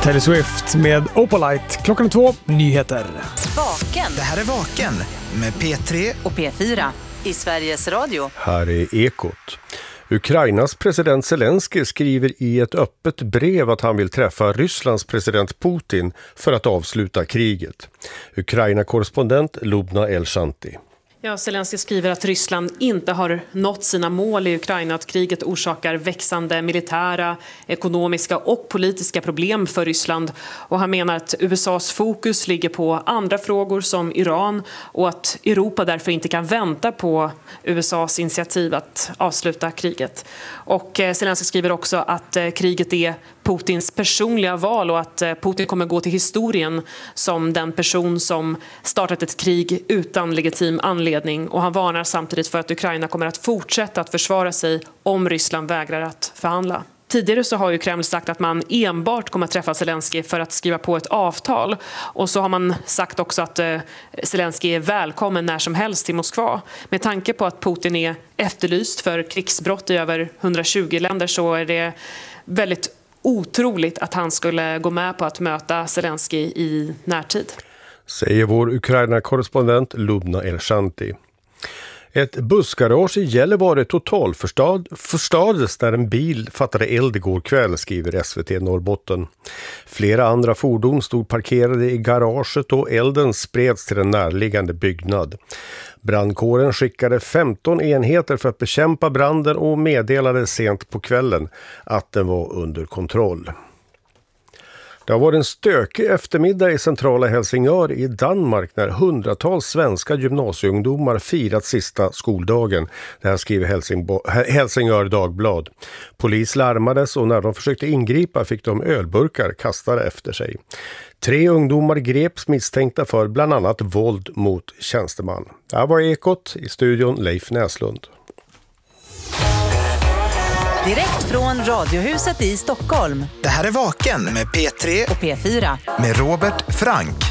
Taylor Swift med Opalite. Klockan 2, nyheter. Vaken. Det här är Vaken med P3 och P4 i Sveriges Radio. Här är Ekot. Ukrainas president Zelensky skriver i ett öppet brev att han vill träffa Rysslands president Putin för att avsluta kriget. Ukraina-korrespondent Lubna Elshanti. Ja, Zelensky skriver att Ryssland inte har nått sina mål i Ukraina, att kriget orsakar växande militära, ekonomiska och politiska problem för Ryssland. Och han menar att USAs fokus ligger på andra frågor som Iran och att Europa därför inte kan vänta på USAs initiativ att avsluta kriget. Och Zelensky skriver också att kriget är Putins personliga val och att Putin kommer gå till historien som den person som startat ett krig utan legitim anledning, och han varnar samtidigt för att Ukraina kommer att fortsätta att försvara sig om Ryssland vägrar att förhandla. Tidigare så har ju Kreml sagt att man enbart kommer att träffa Zelensky för att skriva på ett avtal, och så har man sagt också att Zelensky är välkommen när som helst till Moskva. Med tanke på att Putin är efterlyst för krigsbrott i över 120 länder så är det väldigt otroligt att han skulle gå med på att möta Zelensky i närtid. Säger vår Ukraina-korrespondent Lubna Elshanti. Ett bussgarage i Gällivare totalförstördes när en bil fattade eld igår kväll, skriver SVT Norrbotten. Flera andra fordon stod parkerade i garaget och elden spreds till en närliggande byggnad. Brandkåren skickade 15 enheter för att bekämpa branden och meddelade sent på kvällen att den var under kontroll. Det har varit en stökig eftermiddag i centrala Helsingör i Danmark när hundratals svenska gymnasieungdomar firat sista skoldagen. Det här skriver Helsingör Dagblad. Polis larmades och när de försökte ingripa fick de ölburkar kastade efter sig. 3 ungdomar greps misstänkta för bland annat våld mot tjänsteman. Det här var Ekot, i studion Leif Näslund. Direkt från Radiohuset i Stockholm. Det här är Vaken med P3 och P4 med Robert Frank.